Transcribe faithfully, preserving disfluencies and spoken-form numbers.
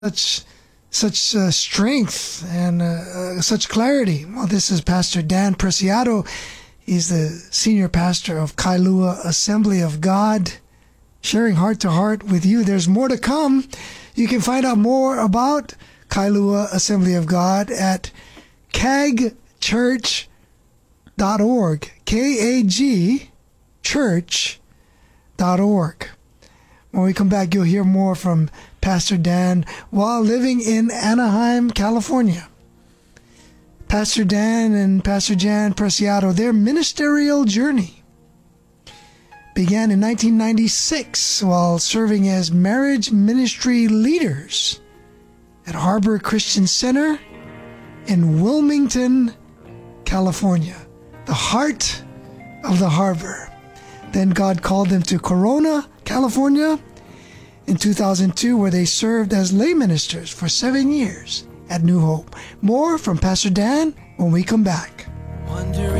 such such uh, strength and uh, uh, such clarity. Well, this is Pastor Dan Preciado. He's the senior pastor of Kailua Assembly of God, sharing heart to heart with you. There's more to come. You can find out more about Kailua Assembly of God at kag church dot org. K A G church dot org. When we come back, you'll hear more from Pastor Dan while living in Anaheim, California. Pastor Dan and Pastor Jan Preciado, their ministerial journey began in nineteen ninety-six while serving as marriage ministry leaders at Harbor Christian Center in Wilmington, California, the heart of the harbor. Then God called them to Corona, California in two thousand two, where they served as lay ministers for seven years at New Hope. More from Pastor Dan when we come back. Wondering